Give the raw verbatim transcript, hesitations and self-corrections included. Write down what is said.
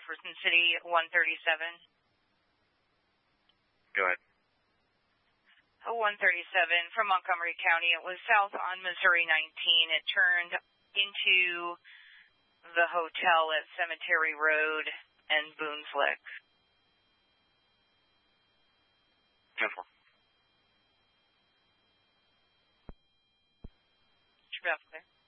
Jefferson City, one thirty-seven. Go ahead. one thirty-seven from Montgomery County. It was south on Missouri nineteen. It turned into the hotel at Cemetery Road and Boone's Lick. ten four. Traffic there.